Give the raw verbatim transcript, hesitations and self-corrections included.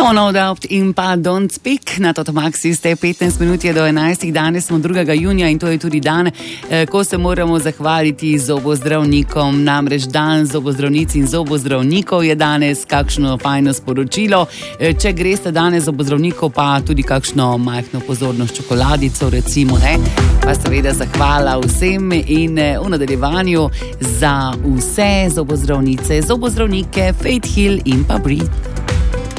Don't Adopt in pa Don't Speak. Na Totomaxi ste petnajst minut je do enajstih. Danes smo drugega junija in to je tudi dan, ko se moramo zahvaliti zobozdravnikom. Namreč dan zobozdravnic in zobozdravnikov je danes. Kakšno fajno sporočilo. Če greste danes zobozdravnikov, pa tudi kakšno majhno pozornost čokoladico, recimo, ne? Pa seveda zahvala vsem in v nadaljevanju za vse zobozdravnice, zobozdravnike, Faith Hill in pa Breathe.